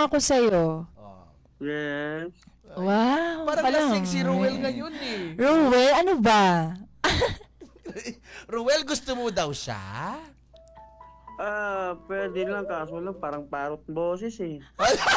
ako sa'yo. Oh. Yes. Wow, Parang palang, lasing si Ruel ngayon eh. Ruel, ano ba? Ruel, gusto mo daw siya? Pwede lang, kaso lang parang parot boses eh.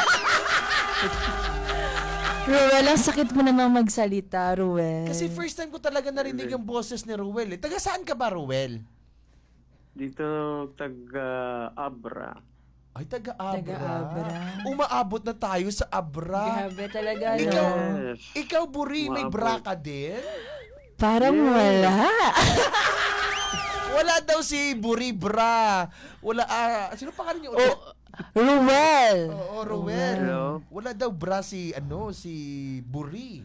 Ruel, ang sakit mo namang magsalita, Ruel. Kasi first time ko talaga narinig yung boses ni Ruel eh. Taga saan ka ba, Ruel? Dito, taga-Abra. Ay, taga-Abra. Taga-Abra. Umaabot na tayo sa Abra. Grabe talaga, Ikaw, no? Yes. ikaw Buri, may Umaabot. bra ka din? Parang wala. Wala daw si Buri bra. Wala, sino pangalan niyo ulit? Ruel. Oo, Ruel. Hello? Wala daw bra si Buri.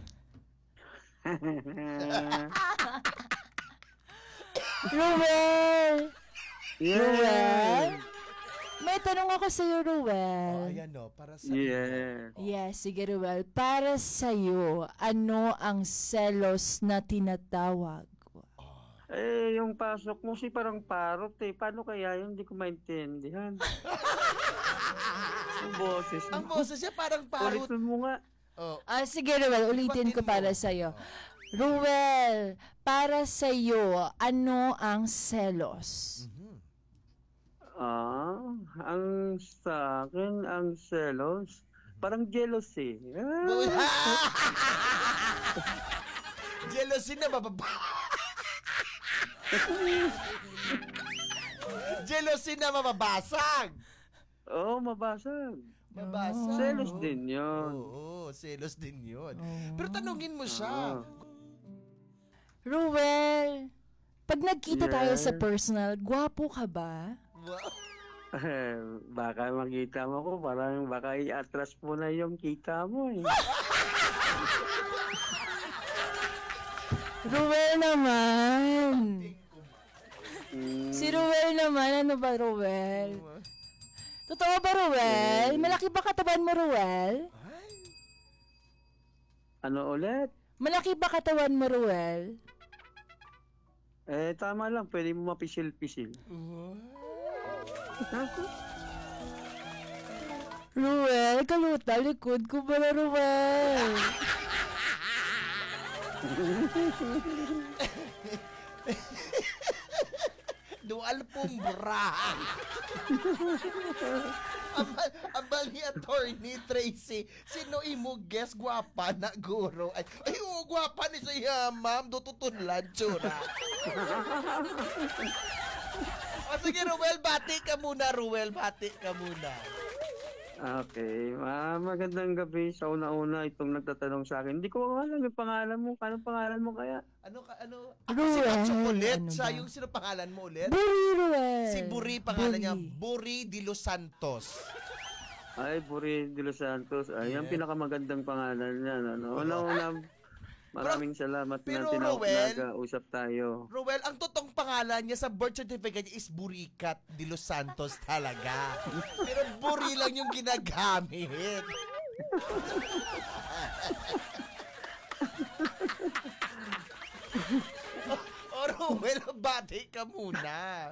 Ruel. Yes. Ruel? May tanong ako sa'yo, Oh, Ruel. ayan no, para sa Yes. Yes, sige, Ruel. Para sa'yo, ano ang selos na tinatawag? Eh, yung pasok mo si parang parot eh. Paano kaya yun? Hindi ko maintindihan. Yung boses Ang mo. boses niya parang parot. Ulitin mo nga. Oh. Sige, Ruel. Ulitin ko Batin mo. para sa'yo. Ruel, para sa'yo, ano ang selos? Ang sa akin, ang selos, parang jealousy. Jealousy na mababa. Jealousy na mababasag. Oo, mabasag. Mabasag. Selos din yun. Oo, selos din yun. Pero tanungin mo siya. Ruel, pag nagkita tayo sa Yes. personal, gwapo ka ba? Baka makita mo ko, parang baka i-atras mo na yung kita mo eh. Ruel naman. Mm, Si Ruel naman, ano ba, Ruel? Totoo ba, Ruel? Malaki ba katawan mo, Ruel? ano ulit? Malaki ba katawan mo, Ruel? Eh, tama lang, pwede mo mapisil-pisil. Ruel, kaluta, likod ko ba na, Ruel? Dual pumbra. Ambal ni Attorney Tracy. Sino imo guess gwapa na guro? Ay gwapa ni siya, ma'am. Dututunlan, tsura. O sige, Ruel, bati ka muna, Ruel. Bati ka muna. Okay, magandang gabi sa una-una itong nagtatanong sa akin. Hindi ko alam yung pangalan mo. Anong pangalan mo kaya? Ano? Ako si Ruel, Macho ulit. ano Siya ba? yung sino pangalan mo ulit? Buri, Ruel. Si Buri, pangalan niya. Buri. Buri de los Santos. Ay, Buri de los Santos. Ay, ang Yeah. pinakamagandang pangalan niya. Ano? Una-una, maraming salamat pero na Ruel- nag-usap tayo. Ruel, ang totoong pangalan niya sa birth certificate niya is Buricat de los Santos talaga. Pero Buri lang yung ginagamit. Ruel, bati ka muna.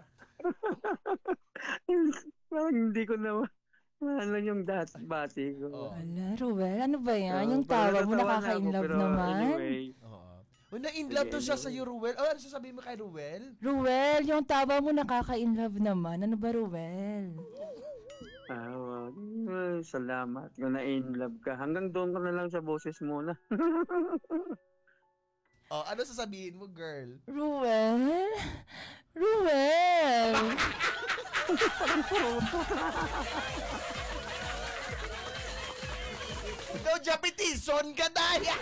Parang hindi ko na mahalan yung bati ko. Oh. Ala, Ruel, ano ba yan? So, Yung tawa parang mo natawa na nakaka-inlove ako, pero naman. Anyway, Oo. Na-inlove to siya sa'yo, Ruel. Ano sasabihin mo kay Ruel? Ruel, yung tawa mo nakaka-inlove naman. Ano ba, Ruel? salamat kung na-inlove ka. Hanggang doon ka na lang sa boses muna. Oh, ano sasabihin mo, girl? Ruel? Ruel! Ikaw, Japitison ka daya!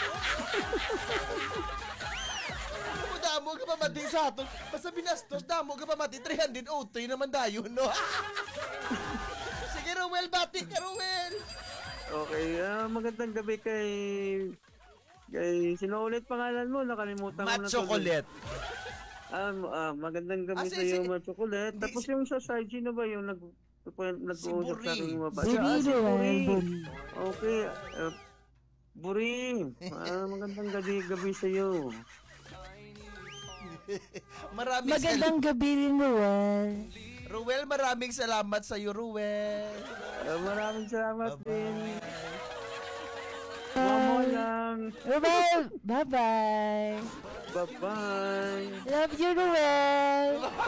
Ano mo, damo ka pa mati sa ato? Basta binastos, damo ka pa mati. 300 OT naman dayo, no? Sige, Ruel, bati ka, Ruel! Okay, magandang gabi kay sino ulit pangalan mo? Nakalimutan ko na Macho tuloy. Colette. Magandang gabi sa si- iyo, Macho Colette. di- Tapos yung sa side, sino ba yung nag-uusap Buri. sa akin mga bata? Buri, Si Ruel, Buri. Buri. Okay, Buri. Magandang gabi sa iyo. Maraming Magandang gabi rin, Ruel. Ruel, maraming salamat sa iyo, Ruel. Maraming salamat din. Bye-bye. Mamo lang. Ruel, bye-bye. Bye-bye. Love you, Ruel.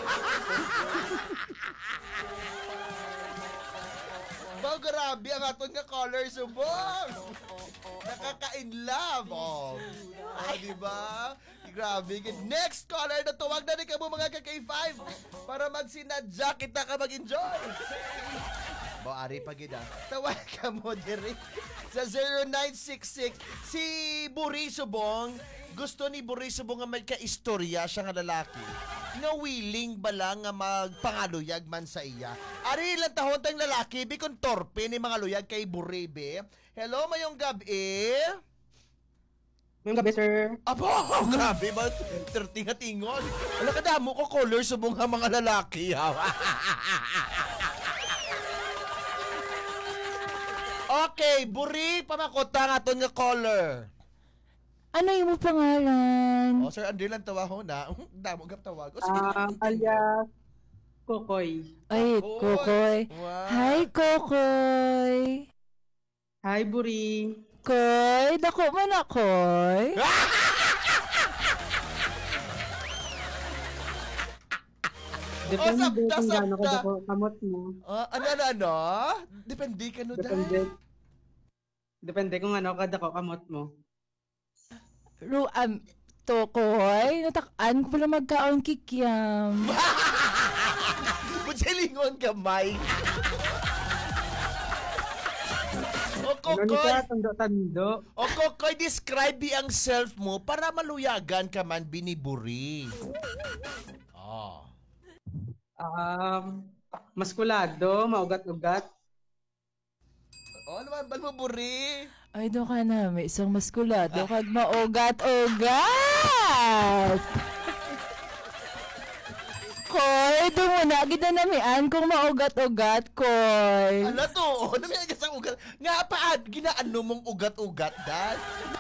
Bao, grabe ang aton nga color subong. Nakaka-in love, oh. Diba? Grabe. Next caller na tuwag na rin ka mo mga ka-K5 para magsinadya kita ka mag-enjoy. Bao, ari pa gina. Tawag ka mo diri sa 0966. Si Buri Subong, gusto ni Buri Subong nga may ka-istorya siya nga lalaki nga willing ba lang nga magpangaluyag man sa iya. Ari lang tahon tang lalaki, bikon torpe ni mga luyag kay Buri, be. Hello, mayong gabi. Ngayong gabi, sir. Abo, grabe ba? 30 nga tingon. Wala ka damo ko color subong nga mga lalaki, ha? Okay, Buri, pamakota nga ton nga color. Ano yung mo pangalan? Oh, Sir Andre lang tawag na. Damo gap tawag. O, sige. Alias Kokoy. Ay, Kokoy. Kokoy. Wow. Hi, Kokoy. Hi, Buri. Koy, dako man akoy. Depende kung sabta, gaano ka sabta. dako kamot mo. Ano? Depende ka no, Depende. dahil. Depende kung ano ka dako kamot mo. Tokoy, natak-an ko pala magkaon kikiam. Butsilingon ka, Mike. O, Ano ni Kokoy. ka? Tando-tando. O, Kokoy, describe ang self mo para maluyagan ka man biniburi. Oh. Maskulado, maugat-ugat. O, ano man mo, Buri? Ay, do ka na, may isang maskulado kag maugat-ugat. Koy, do mo na, gida namian kung maugat-ugat, Koy. Ano to? Ano may agas ang ugat? Nga paad, ginaano mong ugat-ugat, Dad?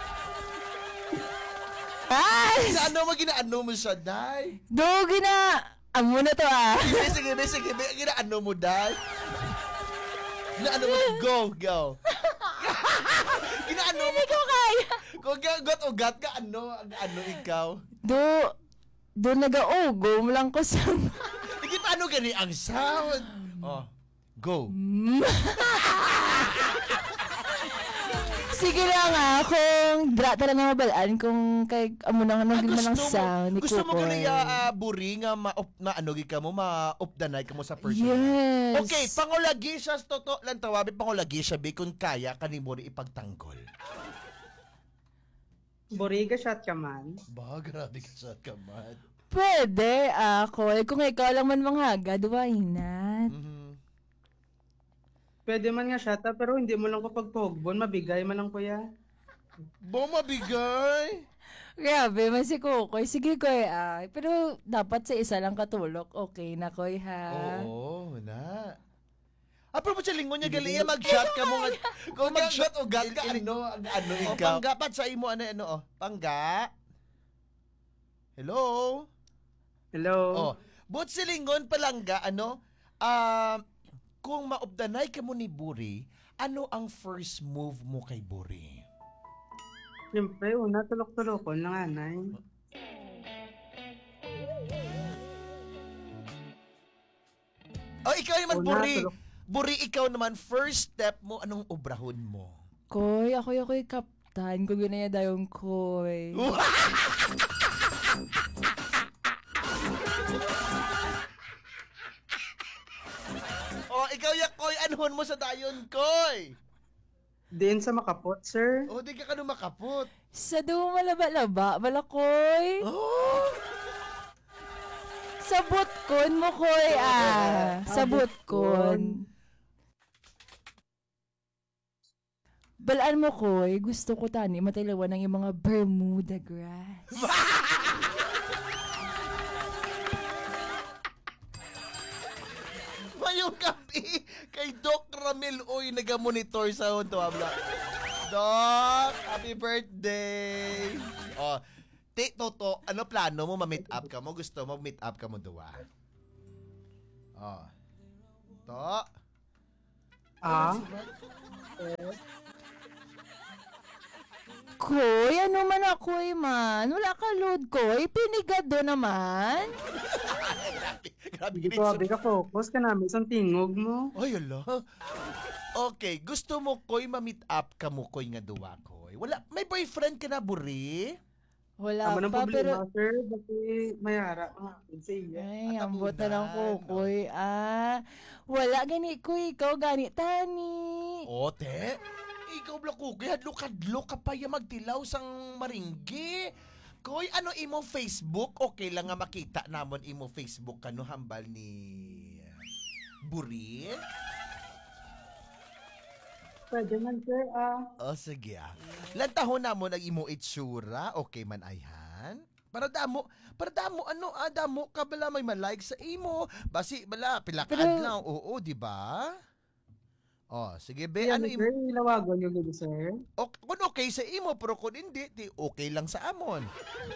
Ay! Ginaano mo, ginaano mo siya, Dad? Do, amo na to ah. Sige, ginaano mo, Dad? Ginaano mo, go. Ginaano mo, Hindi ko kaya. kung ugat-ugat ka, ano ikaw? Do nagaugom lang ko sa... Hindi paano gani ang sound? Oh, go. Sige lang kung dra talaga mabalaan kung kay amo na nang man ang sound ni gusto mo Kukoy. kaya buri nga maanogi ka mo, ma-updanay ka mo sa person. Yes. Okay, pangulagi siya, toto lang tawabi, pangulagi siya, kung kaya kanimo rin ipagtanggol. Buri, shot ka man. Ba, grabe ka sa kaman. Pwede ako. Kung ikaw lang man manghagad, why not? Pwede man nga shot, pero hindi mo lang ko pagpogbon. Mabigay man lang kuya. Bo, mabigay. Grabe, man si Kukoy. Sige, Koy. Pero dapat sa isa lang katulok. Okay na, Koy, ha? Oo, na. Pero mo siya lingon niya, gali, mag-shot ka mo. Kung mag-shot ugat ka, ano ikaw? Pangga, sa imo, ano, pangga. Hello? Hello. Oh, but si lingon palangga, kung maupdanay ka mo ni Buri, ano ang first move mo kay Buri? Siyempre, una tulok-tulokon lang anay. Oh, ikaw naman, Una, Buri. tulok- Buri, ikaw naman, first step mo, anong obrahon mo? Koy, ako'y kaptan. Kung ginaya dayong Koy. Oh, ikaw yakoy, anuhon mo sa dayon, koy? Diin sa makapot, sir. Oh, di ka makapot. Sa do malaba-laba, balakoy. Oh! Sabot kon mo, Koy, Sabot kon. Balaan mo, Koy. Gusto ko tani matilawan ng yung mga Bermuda grass. Mayong gabi kay Doc Ramil Uy nagamonitor sa unto abla. Doc, happy birthday. Oh, Toto, ano plano mo ma-meet up ka mo? Gusto mo meet up ka mo duwa? Oh. To. Ah? Koy, ano man ako'y man? Wala ka load, Koy. Pinigado naman. Grabe Hindi ko, ka focus ka namin sa tingog mo. Ay, ala. Okay, gusto mo, Koy, ma-meet up ka mo, Koy, nga duwa, Koy. Wala, may boyfriend ka na, Buri? Wala Tama ng pa, pero... problema, sir. Kasi mayara ang akin sa iya. Ay, At ambot na lang ko, abunan, Koy. Ah, wala gani, Koy. Ikaw gani, tani. Ote, ikaw blakugay, hadlo-kadlo ka pa yung magtilaw sang maringgi. Koy, ano imo Facebook? Okay lang nga makita namon imo Facebook kano hambal ni Buri? Pwede man, sir. O sige ah. Lantahon namon ang imo itsura. Okay man ayhan? Para damo, ano, damo ka bala may malike sa imo. Basi bala, pila ka Pero- adlaw. Oo, di ba? Oh, sige be, Yan, ano imo? sir. Ilawagan yung gado, sir. Kung okay sa imo, pero kung hindi, di okay lang sa amon.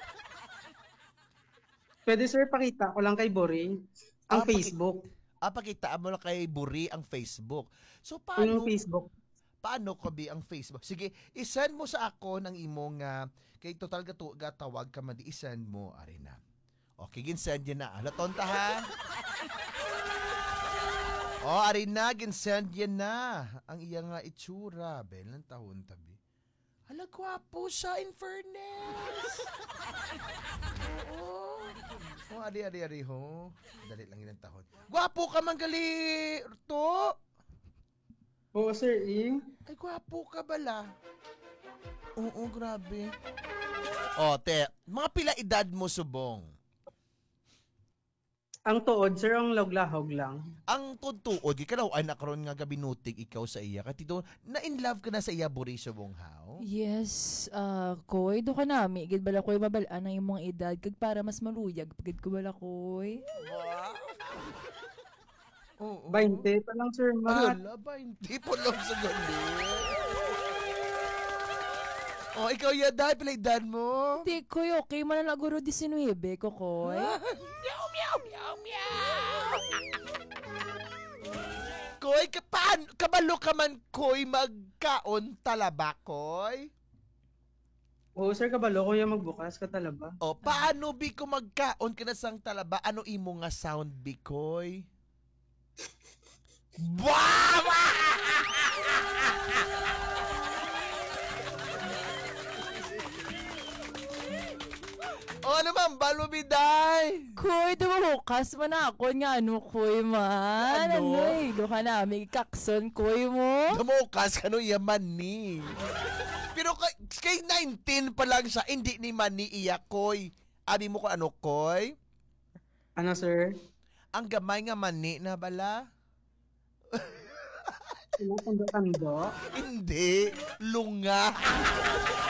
Pwede, sir, pakita ko lang kay Bori Ah, ang Facebook. Pakita mo lang kay Buri ang Facebook. So, Yung Facebook. paano ko bi ang Facebook? Sige, isend mo sa ako ng imong kay total gatawag ka man di isend mo ari na. Okay, ginsend yun na. Alaton ta ha. Oh, ari na ginsend yun na. Ang iya nga itsura, belan tahon tabi. Hala, gwapo siya in fairness. Oo. Oh, ari ho. Dali lang yun ang tahon. Gwapo ka man gali, to. Oo, sir. Ay, gwapo ka bala. Oo, grabe. O, te, mga pila edad mo, subong? Ang tuod, sir, ang laglahog lang. Ang tuntuod, ikaw ay nakaroon nga gabinutig ikaw sa iya. Katito, na-in love ka na sa iya, Buri, subong how? Yes, Koy. Do ka nami. Gid bala, Koy, mabalaan ang imong edad. Kag para mas maluyag. Pagid ko bala, Koy. Wow. Oo. 20 pa lang, sir. Ala, 20 po lang sa gabi. O, ikaw yada, pila edad mo? Di, Koy, okay. Manalaguro 19 ko, Koy. Meow, meow, meow, meow. Koy, kabalo ka man, Koy, magkaon talaba, Koy? Oo, sir, kabalo ko yung magbukas ka talaba. O, paano bi ko magkaon ka na sang talaba? Ano imo nga sound, bi, Koy? Baba! O, ano man, balubiday? Koy, dumuhukas man ako nga ano, Koy, man. Ano? Ano eh, do ka nami. Kakson, Koy mo. Kamukas ka no yaman ni. Pero kay 19 pa lang siya, hindi ni man ni iya, Koy. Abi mo ko ano, Koy? Ano, sir? Ang gamay nga mani na bala? Sila tando-tando. Hindi, lunga.